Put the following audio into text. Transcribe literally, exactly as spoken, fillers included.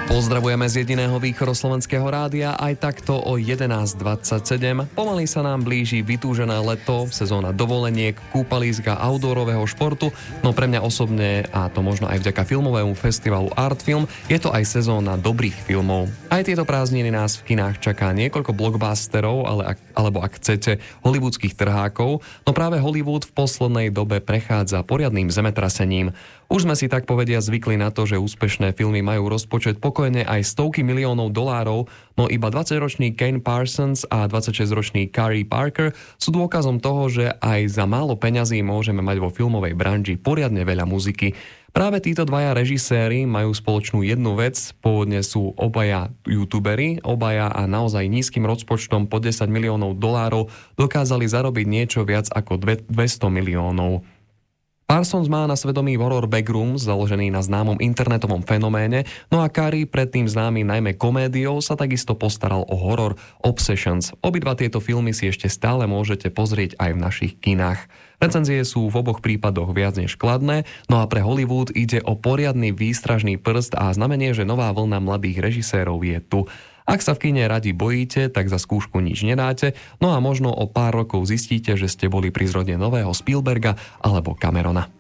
Pozdravujeme z jediného východoslovenského rádia aj takto o jedenásť dvadsaťsedem. Pomaly sa nám blíži vytúžené leto, sezóna dovoleniek, kúpalísk a outdoorového športu, no pre mňa osobne, a to možno aj vďaka filmovému festivalu Artfilm, je to aj sezóna dobrých filmov. Aj tieto prázdniny nás v kinách čaká niekoľko blockbusterov, ale ak, alebo ak chcete, hollywoodských trhákov, no práve Hollywood v poslednej dobe prechádza poriadnym zemetrasením. Už sme si tak povedia zvykli na to, že úspešné filmy majú rozpočet pokojne aj stovky miliónov dolárov, no iba dvadsaťročný Kane Parsons a dvadsaťšesťročný Carey Parker sú dôkazom toho, že aj za málo peňazí môžeme mať vo filmovej branži poriadne veľa muziky. Práve títo dvaja režiséri majú spoločnú jednu vec, pôvodne sú obaja youtuberi, obaja a naozaj nízkym rozpočtom po desať miliónov dolárov dokázali zarobiť niečo viac ako dvesto miliónov. Parsons má na svedomí horor Backrooms, založený na známom internetovom fenoméne, no a Carey, predtým známy najmä komédiou, sa takisto postaral o horor Obsessions. Obidva tieto filmy si ešte stále môžete pozrieť aj v našich kinách. Recenzie sú v oboch prípadoch viac než kladné, no a pre Hollywood ide o poriadny výstražný prst a znamenie, že nová vlna mladých režisérov je tu. Ak sa v kine radi bojíte, tak za skúšku nič nedáte, no a možno o pár rokov zistíte, že ste boli pri zrode nového Spielberga alebo Camerona.